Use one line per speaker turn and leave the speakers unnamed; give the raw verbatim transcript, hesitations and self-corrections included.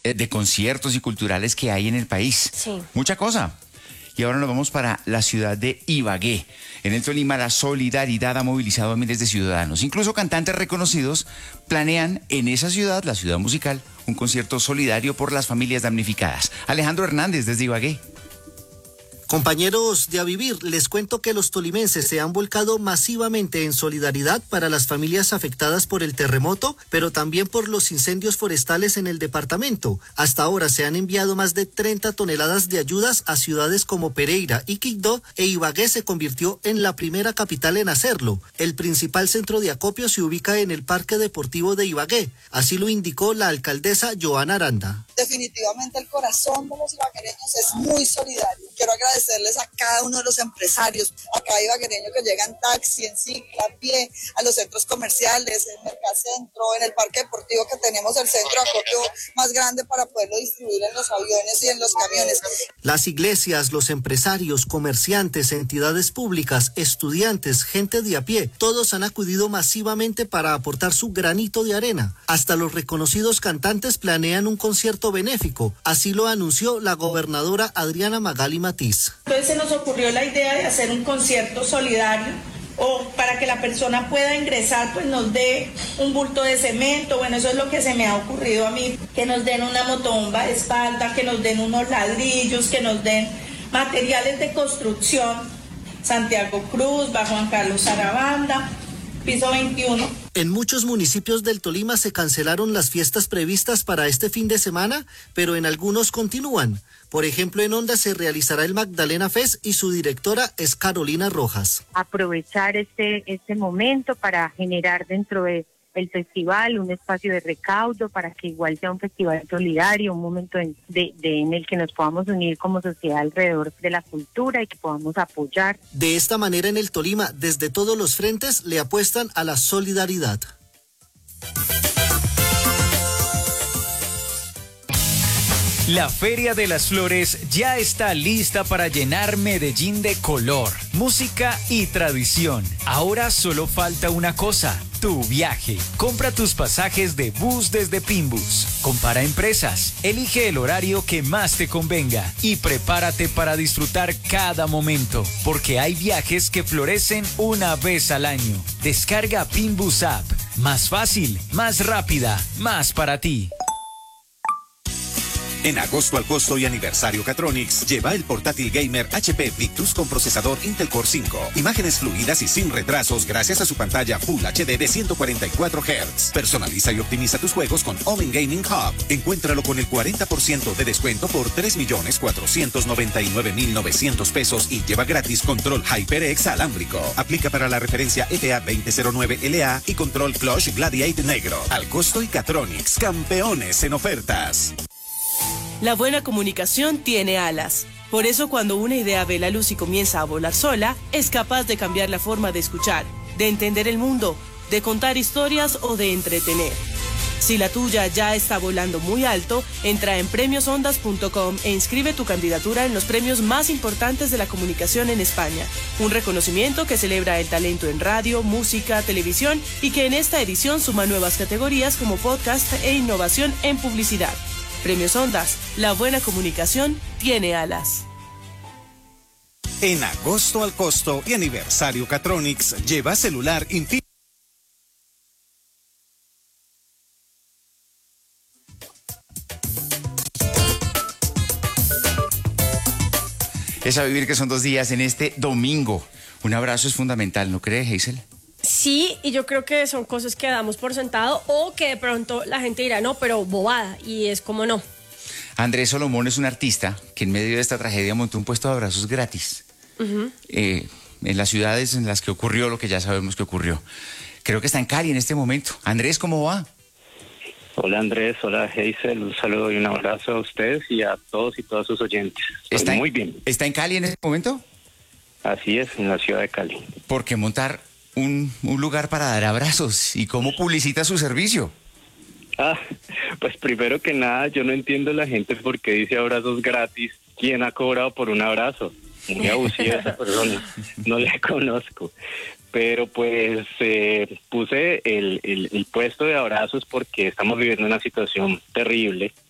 eh, de conciertos y culturales que hay en el país.
Sí.
Mucha cosa. Y ahora nos vamos para la ciudad de Ibagué. En el Tolima, la solidaridad ha movilizado a miles de ciudadanos. Incluso cantantes reconocidos planean en esa ciudad, la ciudad musical, un concierto solidario por las familias damnificadas. Alejandro Hernández, desde Ibagué.
Compañeros de A Vivir, les cuento que los tolimenses se han volcado masivamente en solidaridad para las familias afectadas por el terremoto, pero también por los incendios forestales en el departamento. Hasta ahora se han enviado más de treinta toneladas de ayudas a ciudades como Pereira y Quibdó, e Ibagué se convirtió en la primera capital en hacerlo. El principal centro de acopio se ubica en el Parque Deportivo de Ibagué, así lo indicó la alcaldesa Joana Aranda.
Definitivamente el corazón de los ibaguereños es muy solidario. Quiero agradecerles a cada uno de los empresarios, a cada ibaguereño que llega en taxi, en cicla, a pie, a los centros comerciales, en Mercacentro, en el parque deportivo que tenemos el centro de acopio más grande para poderlo distribuir en los aviones y en los camiones.
Las iglesias, los empresarios, comerciantes, entidades públicas, estudiantes, gente de a pie, todos han acudido masivamente para aportar su granito de arena. Hasta los reconocidos cantantes planean un concierto benéfico, así lo anunció la gobernadora Adriana Magali Matiz.
Entonces se nos ocurrió la idea de hacer un concierto solidario, o para que la persona pueda ingresar, pues nos dé un bulto de cemento. Bueno, eso es lo que se me ha ocurrido a mí, que nos den una motobomba de espalda, que nos den unos ladrillos, que nos den materiales de construcción. Santiago Cruz, va Juan Carlos Sarabanda, piso veintiuno.
En muchos municipios del Tolima se cancelaron las fiestas previstas para este fin de semana, pero en algunos continúan. Por ejemplo, en Honda se realizará el Magdalena Fest y su directora es Carolina Rojas.
Aprovechar este, este momento para generar dentro de el festival un espacio de recaudo para que igual sea un festival solidario, un momento en, de, de, en el que nos podamos unir como sociedad alrededor de la cultura y que podamos apoyar.
De esta manera en el Tolima, desde todos los frentes le apuestan a la solidaridad.
La Feria de las Flores ya está lista para llenar Medellín de color, música y tradición. Ahora solo falta una cosa: tu viaje. Compra tus pasajes de bus desde Pinbus. Compara empresas, elige el horario que más te convenga y prepárate para disfrutar cada momento, porque hay viajes que florecen una vez al año. Descarga Pinbus App. Más fácil, más rápida, más para ti.
En agosto al costo y aniversario Catronics, lleva el portátil gamer H P Victus con procesador Intel Core cinco. Imágenes fluidas y sin retrasos gracias a su pantalla Full H D de ciento cuarenta y cuatro hertz. Personaliza y optimiza tus juegos con All-in Gaming Hub. Encuéntralo con el cuarenta por ciento de descuento por tres millones cuatrocientos noventa y nueve mil novecientos pesos y lleva gratis control HyperX alámbrico. Aplica para la referencia F A veinte cero nueve L A y control Clutch Gladiate negro. Al costo y Catronics, campeones en ofertas.
La buena comunicación tiene alas. Por eso cuando una idea ve la luz y comienza a volar sola, es capaz de cambiar la forma de escuchar, de entender el mundo, de contar historias o de entretener. Si la tuya ya está volando muy alto, entra en premios ondas punto com e inscribe tu candidatura en los premios más importantes de la comunicación en España. Un reconocimiento que celebra el talento en radio, música, televisión y que en esta edición suma nuevas categorías como podcast e innovación en publicidad. Premios Ondas, la buena comunicación tiene alas.
En agosto al costo y aniversario Catronics, lleva celular Infinity.
Es A Vivir, que son dos días en este domingo. Un abrazo es fundamental, ¿no cree, Hazel?
Sí, y yo creo que son cosas que damos por sentado o que de pronto la gente dirá, no, pero bobada, y es como no.
Andrés Solomón es un artista que en medio de esta tragedia montó un puesto de abrazos gratis. Uh-huh. eh, en las ciudades en las que ocurrió lo que ya sabemos que ocurrió. Creo que está en Cali en este momento. Andrés, ¿cómo va?
Hola Andrés, hola Hazel, un saludo y un abrazo a ustedes y a todos y todas sus oyentes. Estoy
¿Está
muy
en,
bien.
¿Está en Cali en este momento?
Así es, en la ciudad de Cali.
¿Por qué montar un, un lugar para dar abrazos? ¿Y cómo publicita su servicio?
Ah, pues primero que nada, yo no entiendo la gente por qué dice abrazos gratis. ¿Quién ha cobrado por un abrazo? Muy abusiva esa persona, no la conozco. Pero pues eh, puse el, el, el puesto de abrazos porque estamos viviendo una situación terrible